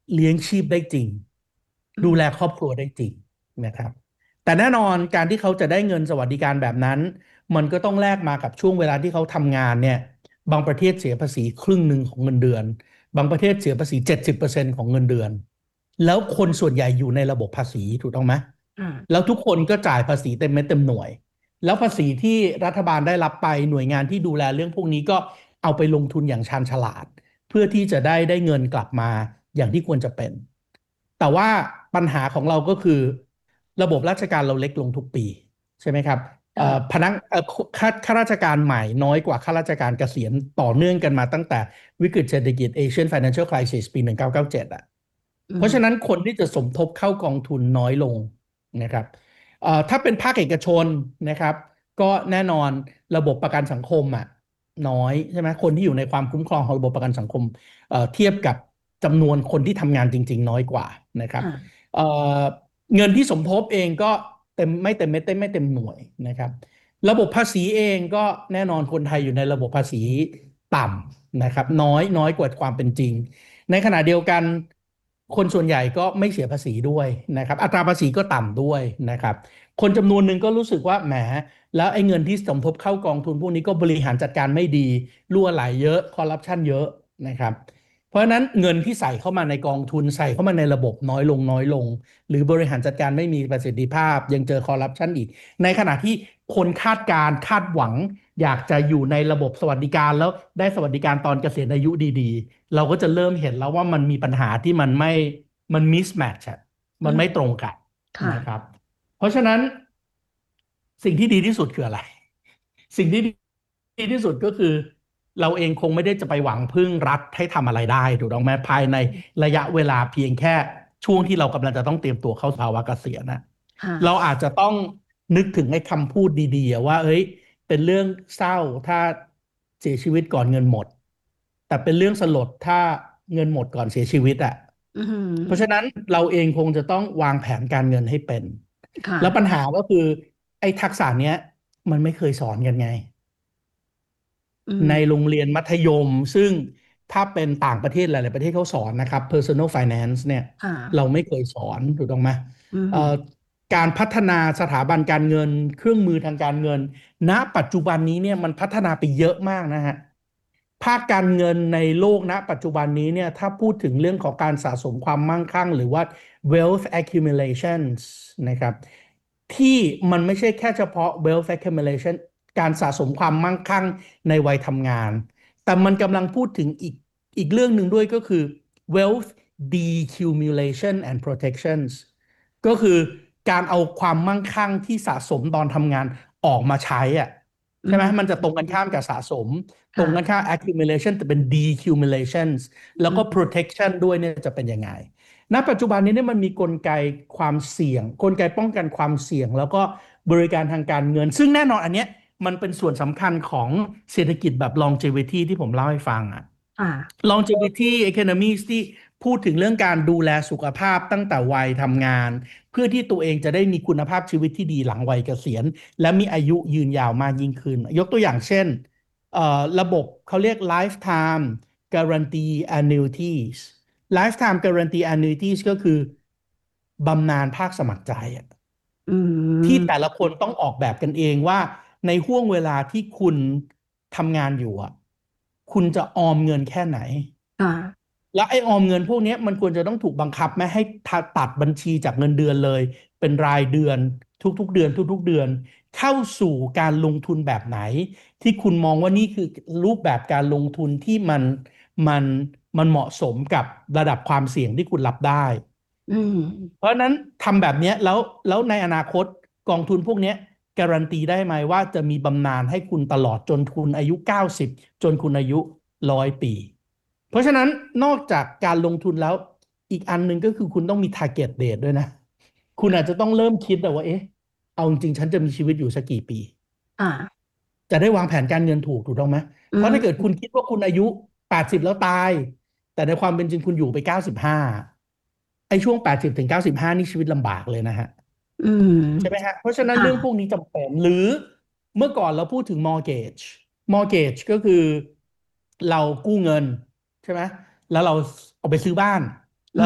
เลี้ยงชีพได้จริงอืมดูแลครอบครัวได้จริงนะครับแต่แน่นอนการที่เขาจะได้เงินสวัสดิการแบบนั้นมันก็ต้องแลกมากับช่วงเวลาที่เขาทำงานเนี่ยบางประเทศเสียภาษีครึ่งหนึ่งของเงินเดือนบางประเทศเสียภาษี70%ของเงินเดือนแล้วคนส่วนใหญ่อยู่ในระบบภาษีถูกต้องไหมอ่าแล้วทุกคนก็จ่ายภาษีเต็มเม็ดเต็มหน่วย แล้วภาษีที่รัฐบาลได้รับไปหน่วยงานที่ดูแลเรื่องพวกนี้ก็เอาไปลงทุนอย่างชาญฉลาดเพื่อที่จะได้เงินกลับมาอย่างที่ควรจะเป็นแต่ว่าปัญหาของเราก็คือระบบราชการเราเล็กลงทุกปีใช่ไหมครับพอ่านักข้าราชการใหม่น้อยกว่าข้าราชการเกษียณต่อเนื่องกันมาตั้งแต่วิกฤตเศรษฐกิจ Asian Financial Crisis ปี1997อ่ะอืมเพราะฉะนั้นคนที่จะสมทบเข้ากองทุนน้อยลงนะครับ ถ้าเป็นภาคเอกชนนะครับก็แน่นอนระบบประกันสังคมอ่ะน้อยใช่ไหมคนที่อยู่ในความคุ้มครองของระบบประกันสังคมเทียบกับจำนวนคนที่ทำงานจริงๆน้อยกว่านะครับอ่าเอ่อเงินที่สมทบเองก็เต็มเม็ดไม่เต็มหน่วยนะครับระบบภาษีเองก็แน่นอนคนไทยอยู่ในระบบภาษีต่ำนะครับน้อยกว่าความเป็นจริงในขณะเดียวกันคนส่วนใหญ่ก็ไม่เสียภาษีด้วยนะครับอัตราภาษีก็ต่ำด้วยนะครับ คนจำนวนหนึ่งก็รู้สึกว่าแหมแล้วไอ้เงินที่สมทบเข้ากองทุนพวกนี้ก็บริหารจัดการไม่ดีรั่วไหลเยอะคอร์รัปชันเยอะนะครับเพราะฉะนั้นเงินที่ใส่เข้ามาในกองทุนใส่เข้ามาในระบบน้อยลงหรือบริหารจัดการไม่มีประสิทธิภาพยังเจอคอร์รัปชันอีกในขณะที่คนคาดการณ์คาดหวังอยากจะอยู่ในระบบสวัสดิการแล้วได้สวัสดิการตอนเกษียณอายุดีๆเราก็จะเริ่มเห็นแล้วว่ามันมีปัญหาที่มันมิสแมทช์มันไม่อืมตรงกันค่ะนะครับ เพราะฉะนั้นสิ่งที่ดีที่สุดคืออะไรสิ่งที่ดีที่สุดก็คือเราเองคงไม่ได้จะไปหวังพึ่งรัฐให้ทำอะไรได้ถูกต้องไหมภายในระยะเวลาเพียงแค่ช่วงที่เรากำลังจะต้องเตรียมตัวเข้าภาวะเกษียณนะเราค่ะอาจจะต้องนึกถึงไอ้คำพูดดีๆอะว่าเอ้ยเป็นเรื่องเศร้าถ้าเสียชีวิตก่อนเงินหมดแต่เป็นเรื่องสลดถ้าเงินหมดก่อนเสียชีวิตอ่ะอืเพราะฉะมนั้นเราเองคงจะต้องวางแผนการเงินให้เป็น แล้วปัญค่ะหาก็คือไอ้ทักษะเนี้ยมันไม่เคยสอนกันไงอืในโรมงเรียนมัธยมซึ่งถ้าเป็นต่างประเทศหลายๆประเทศเขาสอนนะครับ personal finance เนี่ยค่ะเราไม่เคยสอนถูกต้องไหมอืเอ่อมการพัฒนาสถาบันการเงินเครื่องมือทางการเงินณปัจจุบันนี้เนี่ยมันพัฒนาไปเยอะมากนะฮะภาคการเงินในโลกณปัจจุบันนี้เนี่ยถ้าพูดถึงเรื่องของการสะสมความมั่งคั่งหรือว่า wealth accumulations นะครับ ที่มันไม่ใช่แค่เฉพาะ wealth accumulation การสะสมความมั่งคั่งในวัยทำงาน แต่มันกำลังพูดถึงอีกเรื่องหนึ่งด้วยก็คือ wealth decumulation and protections ก็คือการเอาความมั่งคั่งที่สะสมตอนทำงานออกมาใช้อ่ะอืมใช่ไหมมันจะตรงกันข้ามกับสะสมตรงกันค่ะข้าม accumulation แต่เป็น decumulations แล้วก็อืม protection ด้วยเนี่ยจะเป็นยังไง ณปัจจุบันนี้เนี่ยมันมีกลไกความเสี่ยงกลไกป้องกันความเสี่ยงแล้วก็บริการทางการเงินซึ่งแน่นอนอันเนี้ยมันเป็นส่วนสำคัญของเศรษฐกิจแบบ longevity ที่ผมเล่าให้ฟังอ่ะค่ะ longevity economics ที่พูดถึงเรื่องการดูแลสุขภาพตั้งแต่วัยทำงานเพื่อที่ตัวเองจะได้มีคุณภาพชีวิตที่ดีหลังวัยเกษียณและมีอายุยืนยาวมากยิ่งขึ้นยกตัวอย่างเช่นระบบเขาเรียก lifetime guarantee annuities lifetime guarantee annuities ก็คือบำนาญภาคสมัครใจอะอืที่แต่มละคนต้องออกแบบกันเองว่าในห่วงเวลาที่คุณทำงานอยู่อ่ะคุณจะออมเงินแค่ไหนค่ะแล้วไอ้ออมเงินพวกเนี้ยมันควรจะต้องถูกบังคับไม่ให้ตัดบัญชีจากเงินเดือนเลยเป็นรายเดือนทุกๆเดือนเข้าสู่การลงทุนแบบไหนที่คุณมองว่านี่คือรูปแบบการลงทุนที่มันมันเหมาะสมกับระดับความเสี่ยงที่คุณรับได้อืมเพราะฉะนั้นทำแบบเนี้ยแล้วในอนาคตกองทุนพวกเนี้ยการันตีได้ไหมว่าจะมีบำนาญให้คุณตลอดจนคุณอายุ90จนคุณอายุ100 ปี เพราะฉะนั้นนอกจากการลงทุนแล้วอีกอันหนึ่งก็คือคุณต้องมี target date ด้วยนะคุณอาจจะต้องเริ่มคิดแต่ว่าเอ๊ะเอาจริงๆฉันจะมีชีวิตอยู่สักกี่ปีอ่าจะได้วางแผนการเงินถูกต้องไหมอืเพราะถ้าเกิดมคุณคิดว่าคุณอายุ80แล้วตายแต่ในความเป็นจริงคุณอยู่ไป95ไอ้ช่วง80 ถึง 95นี่ชีวิตลำบากเลยนะฮะอืมใช่ไหมฮะเพราะฉะนั้นค่ะเรื่องพวกนี้จำเป็นหรือเมื่อก่อนเราพูดถึง mortgage ก็คือเรากู้เงินใช่ไหมแล้วเราเอาไปซื้อบ้าน